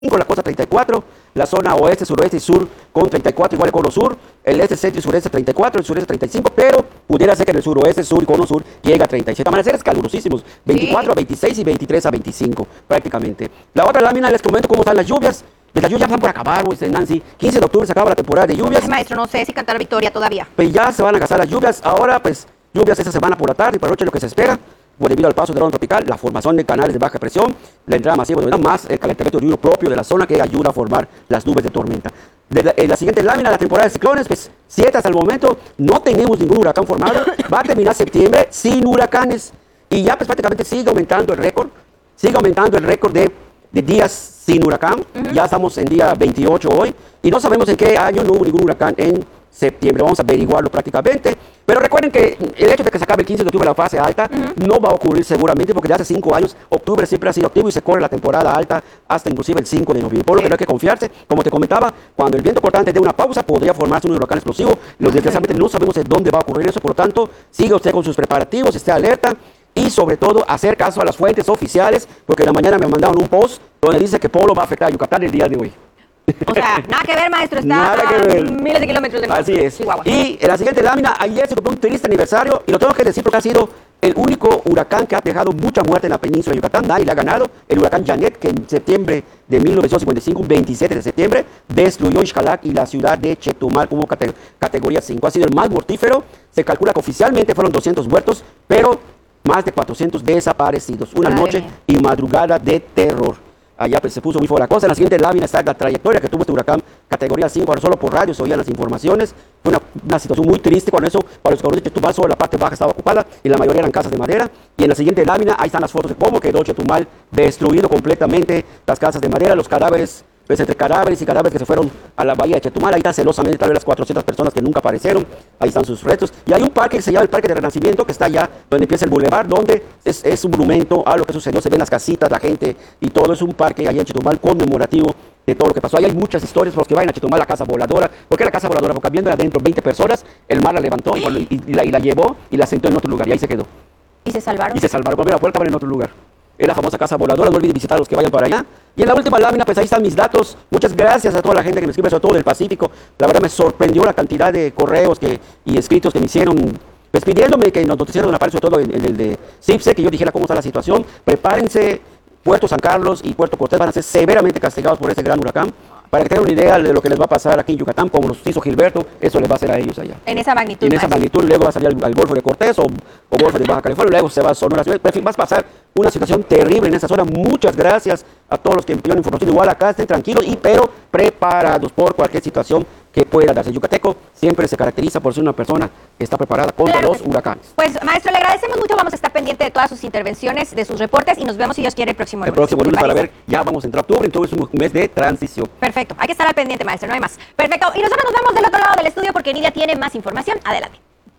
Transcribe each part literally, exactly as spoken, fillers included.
cinco, la costa treinta y cuatro, la zona oeste, suroeste y sur con treinta y cuatro, igual el cono sur, el este, centro y sureste treinta y cuatro, el sureste treinta y cinco, pero pudiera ser que en el suroeste, sur y cono sur llega a treinta y siete. Amaneceres calurosísimos, veinticuatro sí. a veintiséis y veintitrés a veinticinco prácticamente. La otra lámina les comento cómo están las lluvias. Las lluvias están por acabar, Nancy. quince de octubre se acaba la temporada de lluvias. Ay, maestro, no sé si cantar victoria todavía. Pues ya se van a casar las lluvias. Ahora, pues, lluvias esta semana por la tarde y por la noche lo que se espera. Pues, debido al paso del orden tropical, la formación de canales de baja presión, la entrada masiva de humedad, más el calentamiento diurno propio de la zona que ayuda a formar las nubes de tormenta. De la, en la siguiente lámina, la temporada de ciclones, pues, siete hasta el momento, no tenemos ningún huracán formado. Va a terminar septiembre sin huracanes. Y ya, pues, prácticamente sigue aumentando el récord. Sigue aumentando el récord de, de días sin huracán. Uh-huh. Ya estamos en día veintiocho hoy y no sabemos en qué año no hubo ningún huracán en septiembre. Vamos a averiguarlo prácticamente. Pero recuerden que el hecho de que se acabe el quince de octubre la fase alta uh-huh. no va a ocurrir seguramente porque ya hace cinco años octubre siempre ha sido activo y se corre la temporada alta hasta inclusive el cinco de noviembre. Por lo que no hay que confiarse. Como te comentaba, cuando el viento cortante dé una pausa podría formarse un huracán explosivo. Los desgraciadamente no sabemos de dónde va a ocurrir eso. Por lo tanto, siga usted con sus preparativos, esté alerta. Y sobre todo hacer caso a las fuentes oficiales, porque en la mañana me mandaron un post donde dice que Polo va a afectar a Yucatán el día de hoy. O sea, nada que ver, maestro, está nada que ver. miles de kilómetros de mar. Así es. Chihuahua. Y en la siguiente lámina, ayer se cumplió un triste aniversario, y lo tengo que decir porque ha sido el único huracán que ha dejado mucha muerte en la península de Yucatán. Nadie le ha ganado. El huracán Janet, que en septiembre de mil novecientos cincuenta y cinco, veintisiete de septiembre, destruyó Xcalac y la ciudad de Chetumal como cate categoría cinco. Ha sido el más mortífero. Se calcula que oficialmente fueron doscientos muertos, pero más de cuatrocientos desaparecidos. Una Madre noche mía. y madrugada de terror. Allá pues, se puso muy fuerte la cosa. En la siguiente lámina está la trayectoria que tuvo este huracán categoría cinco. Ahora solo por radio se oían las informaciones. Fue una, una situación muy triste. Cuando eso, para los cabrones de Chetumal, solo la parte baja estaba ocupada y la mayoría eran casas de madera. Y en la siguiente lámina, ahí están las fotos de cómo quedó Chetumal destruido completamente. Las casas de madera, los cadáveres, pues entre cadáveres y cadáveres que se fueron a la bahía de Chetumal. Ahí está celosamente tal vez las cuatrocientas personas que nunca aparecieron. Ahí están sus restos. Y hay un parque que se llama el Parque de Renacimiento, que está allá donde empieza el bulevar, donde es, es un monumento a lo que sucedió. Se ven las casitas, la gente y todo. Es un parque allá en Chetumal conmemorativo de todo lo que pasó. Ahí hay muchas historias por los que vayan a Chetumal, la casa voladora. ¿Por qué la casa voladora? Porque viendo adentro veinte personas, el mar la levantó y, y, y, la, y la llevó y la sentó en otro lugar. Y ahí se quedó. ¿Y se salvaron? Y se salvaron. Cuando la puerta van en otro lugar. Es la famosa casa voladora. No olviden visitar a los que vayan para allá. Y en la última lámina, pues ahí están mis datos. Muchas gracias a toda la gente que me escribe, sobre todo del Pacífico. La verdad me sorprendió la cantidad de correos que, y escritos que me hicieron, pues pidiéndome que nos noticiaran una parte, sobre todo en, en el de CIPSE, que yo dijera cómo está la situación. Prepárense, Puerto San Carlos y Puerto Cortés van a ser severamente castigados por ese gran huracán. Para que tengan una idea de lo que les va a pasar aquí en Yucatán, como los hizo Gilberto, eso les va a hacer a ellos allá. En esa magnitud. En esa magnitud, luego va a salir al, al Golfo de Cortés o, o Golfo de Baja California, luego se va a Sonora, en fin, vas a pasar una situación terrible en esa zona. Muchas gracias a todos los que enviaron información. Igual acá estén tranquilos, y pero preparados por cualquier situación que pueda darse. Yucateco siempre se caracteriza por ser una persona que está preparada contra claro los huracanes. Pues, maestro, le agradecemos mucho. Vamos a estar pendiente de todas sus intervenciones, de sus reportes, y nos vemos, si Dios quiere, el próximo el lunes. El próximo lunes para ver, ya vamos a entrar a octubre, entonces es un mes de transición. Perfecto, hay que estar al pendiente, maestro, no hay más. Perfecto, y nosotros nos vemos del otro lado del estudio porque Nidia tiene más información. Adelante.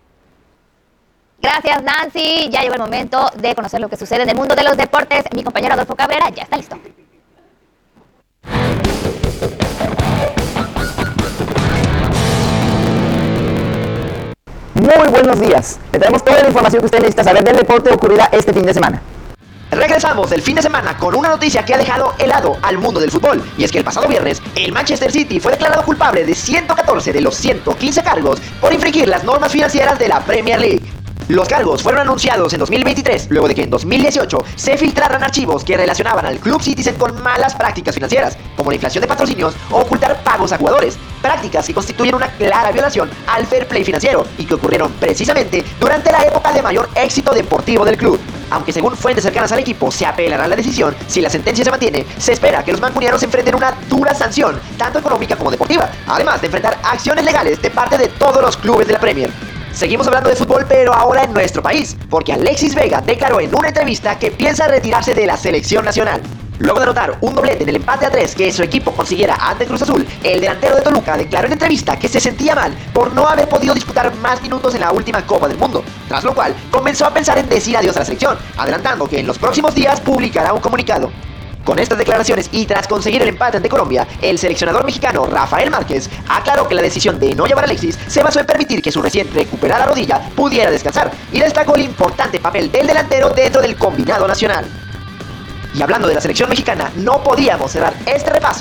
Gracias, Nancy. Ya llegó el momento de conocer lo que sucede en el mundo de los deportes. Mi compañero Adolfo Cabrera ya está listo. Muy buenos días. Le traemos toda la información que usted necesita saber del deporte ocurrida este fin de semana. Regresamos el fin de semana con una noticia que ha dejado helado al mundo del fútbol, y es que el pasado viernes el Manchester City fue declarado culpable de ciento catorce de los ciento quince cargos por infringir las normas financieras de la Premier League. Los cargos fueron anunciados en dos mil veintitrés, luego de que en dos mil dieciocho se filtraran archivos que relacionaban al Club Citizen con malas prácticas financieras, como la inflación de patrocinios o ocultar pagos a jugadores, prácticas que constituyen una clara violación al fair play financiero y que ocurrieron precisamente durante la época de mayor éxito deportivo del club. Aunque según fuentes cercanas al equipo se apelará a la decisión, si la sentencia se mantiene, se espera que los mancunianos enfrenten una dura sanción, tanto económica como deportiva, además de enfrentar acciones legales de parte de todos los clubes de la Premier. Seguimos hablando de fútbol, pero ahora en nuestro país, porque Alexis Vega declaró en una entrevista que piensa retirarse de la selección nacional. Luego de anotar un doblete en el empate a tres que su equipo consiguiera ante Cruz Azul, el delantero de Toluca declaró en entrevista que se sentía mal por no haber podido disputar más minutos en la última Copa del Mundo, tras lo cual comenzó a pensar en decir adiós a la selección, adelantando que en los próximos días publicará un comunicado. Con estas declaraciones y tras conseguir el empate ante Colombia, el seleccionador mexicano Rafael Márquez aclaró que la decisión de no llevar a Alexis se basó en permitir que su recién recuperada rodilla pudiera descansar, y destacó el importante papel del delantero dentro del combinado nacional. Y hablando de la selección mexicana, no podíamos cerrar este repaso